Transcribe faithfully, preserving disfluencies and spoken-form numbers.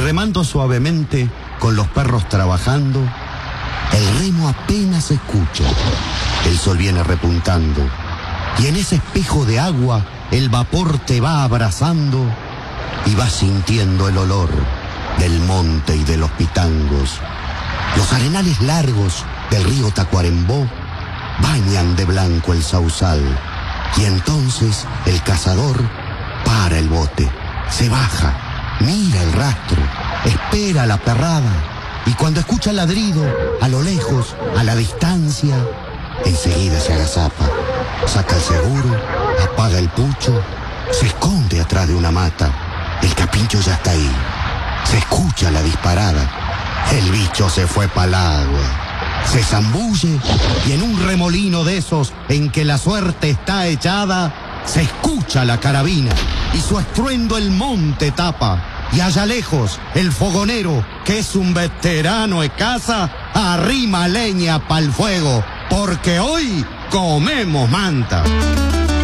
remando suavemente, con los perros trabajando, el remo apenas se escucha. El sol viene repuntando, y en ese espejo de agua el vapor te va abrazando, y vas sintiendo el olor del monte y de los pitangos. Los arenales largos del río Tacuarembó bañan de blanco el sausal, y entonces el cazador para el bote, se baja, mira el rastro, espera la perrada, y cuando escucha el ladrido, a lo lejos, a la distancia, enseguida se agazapa, saca el seguro, apaga el pucho, se esconde atrás de una mata. El capincho ya está ahí. Se escucha la disparada. El bicho se fue pa'l agua. Se zambulle y en un remolino de esos en que la suerte está echada, se escucha la carabina y su estruendo el monte tapa. Y allá lejos, el fogonero, que es un veterano de caza, arrima leña pa'l fuego, porque hoy comemos manta.